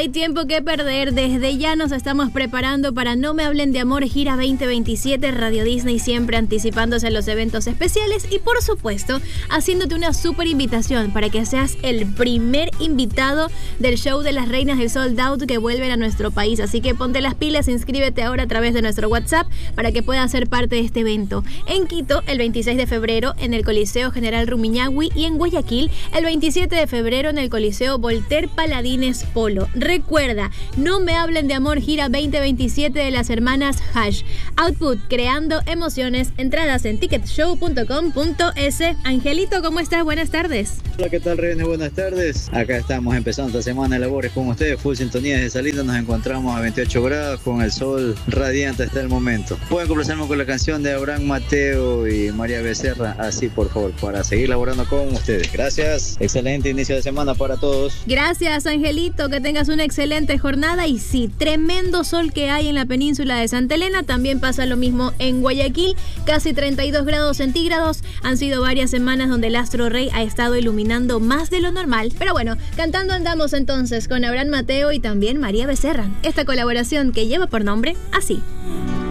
hay tiempo que perder. Desde ya nos estamos preparando para No Me Hablen de Amor Gira 2027. Radio Disney siempre anticipándose a los eventos especiales y, por supuesto, haciéndote una súper invitación para que seas el primer invitado del show de las Reinas del Sold Out que vuelven a nuestro país. Así que ponte las pilas, inscríbete ahora a través de nuestro WhatsApp para que puedas ser parte de este evento. En Quito, el 26 de febrero, en el Coliseo General Rumiñahui, y en Guayaquil, el 27 de febrero, en el Coliseo Voltaire Paladines Polo. Recuerda, No Me Hablen de Amor Gira 2027 de las hermanas Hash. Output, creando emociones. Entradas en ticketshow.com.es. Angelito, ¿cómo estás? Buenas tardes. Hola, ¿qué tal, René? Buenas tardes. Acá estamos empezando esta semana de labores con ustedes. Full sintonía desde salida. Nos encontramos a 28 grados con el sol radiante hasta el momento. Pueden complacerme con la canción de Abraham Mateo y María Becerra, así por favor, para seguir laborando con ustedes. Gracias. Excelente inicio de semana para todos. Gracias, Angelito. Que tengas una excelente jornada. Y sí, tremendo sol que hay en la península de Santa Elena. También pasa lo mismo en Guayaquil. Casi 32 grados centígrados. Han sido varias semanas donde el astro rey ha estado iluminando más de lo normal. Pero bueno, cantando andamos entonces con Abraham Mateo y también María Becerra. Esta colaboración que lleva por nombre Así.